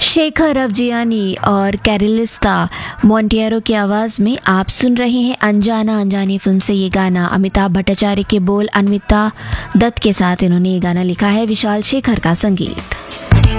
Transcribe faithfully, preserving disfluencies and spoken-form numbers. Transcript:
शेखर अफजियानी और कैरिलिस्ता मोंटेरो की आवाज़ में आप सुन रहे हैं अनजाना अनजानी फिल्म से ये गाना। अमिताभ भट्टाचार्य के बोल, अन्विता दत्त के साथ इन्होंने ये गाना लिखा है, विशाल शेखर का संगीत।